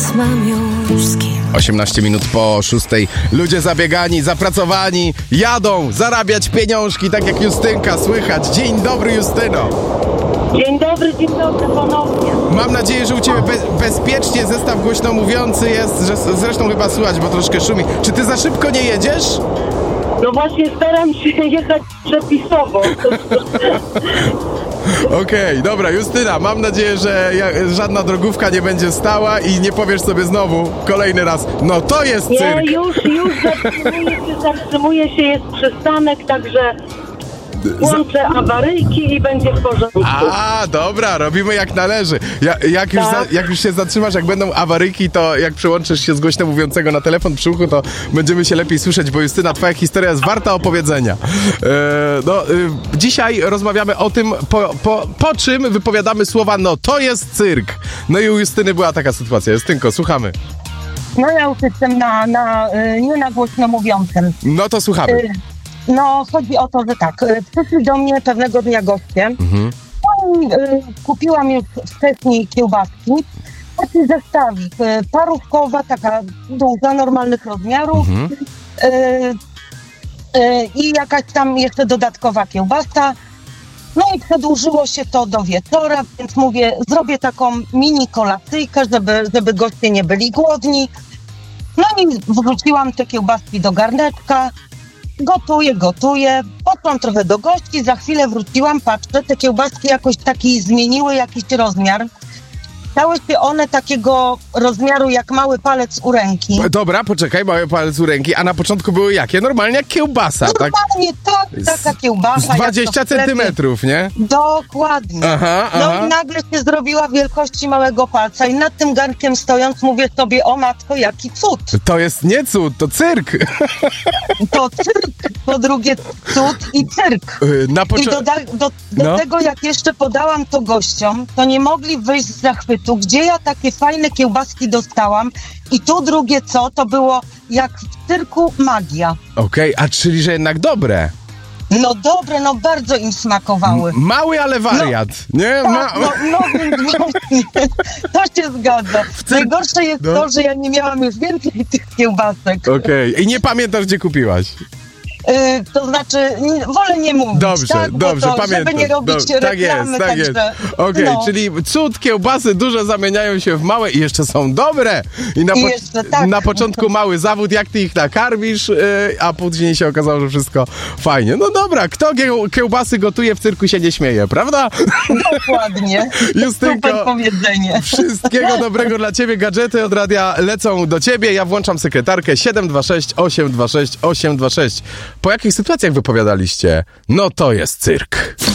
teraz mam już z kim. 18 minut po 6. Ludzie zabiegani, zapracowani, jadą zarabiać pieniążki, tak jak Justynka słychać. Dzień dobry, Justyno. Dzień dobry ponownie. Mam nadzieję, że u Ciebie bezpiecznie zestaw głośno mówiący jest, że zresztą chyba słychać, bo troszkę szumi. Czy Ty za szybko nie jedziesz? No właśnie staram się jechać przepisowo. Okej, dobra, Justyna, mam nadzieję, że żadna drogówka nie będzie stała i nie powiesz sobie znowu kolejny raz, no to jest cyrk. Nie, już zatrzymuje się, jest przystanek, także włączę awaryjki i będzie w porządku. A, dobra, robimy jak należy. Jak już się zatrzymasz, jak będą awaryjki, to jak przyłączysz się z głośno mówiącego na telefon przy uchu, to będziemy się lepiej słyszeć, bo Justyna, twoja historia jest warta opowiedzenia. Dzisiaj rozmawiamy o tym, po czym wypowiadamy słowa, no to jest cyrk. No i u Justyny była taka sytuacja. Justynko, słuchamy. No ja już jestem nie na głośno mówiącym. No to słuchamy. No, chodzi o to, że tak, przyszli do mnie pewnego dnia goście. Kupiłam już wcześniej kiełbaski. Taki zestawik, parówkowa, taka duża, normalnych rozmiarów. I jakaś tam jeszcze dodatkowa kiełbasa. No i przedłużyło się to do wieczora, więc mówię, zrobię taką mini kolacyjkę, żeby goście nie byli głodni. No i wrzuciłam te kiełbaski do garneczka. Gotuję, poszłam trochę do gości, za chwilę wróciłam, patrzę, te kiełbaski jakoś taki zmieniły jakiś rozmiar. Stały się one takiego rozmiaru jak mały palec u ręki. Dobra, poczekaj, mały palec u ręki, a na początku były jakie? Normalnie jak kiełbasa, normalnie, tak? Taka kiełbasa. Z 20 centymetrów, nie? Dokładnie. Aha. No i nagle się zrobiła wielkości małego palca i nad tym garnkiem stojąc mówię sobie, o matko, jaki cud. To jest nie cud, to cyrk. To cyrk, po drugie cud i cyrk. I do tego, jak jeszcze podałam to gościom, to nie mogli wyjść z zachwytu, gdzie ja takie fajne kiełbaski dostałam i tu drugie to było jak w cyrku magia. Okej, a czyli, że jednak dobre. No dobre, no bardzo im smakowały. Mały, ale wariat, nie? Tak, więc właśnie, to się zgadza. Najgorsze jest to, że ja nie miałam już więcej tych kiełbasek. Okej, i nie pamiętasz, gdzie kupiłaś? To znaczy, wolę nie mówić. Dobrze, pamiętam. Żeby nie robić reklamy. Tak jest. Okej, czyli cud, kiełbasy duże zamieniają się w małe i jeszcze są dobre. I na początku mały zawód, jak ty ich nakarmisz, a później się okazało, że wszystko fajnie. No dobra, kto kiełbasy gotuje, w cyrku się nie śmieje, prawda? Dokładnie. Justynko, super powiedzenie. Wszystkiego dobrego dla ciebie. Gadżety od radia lecą do ciebie. Ja włączam sekretarkę 726 826 826. Po jakich sytuacjach wypowiadaliście? No to jest cyrk.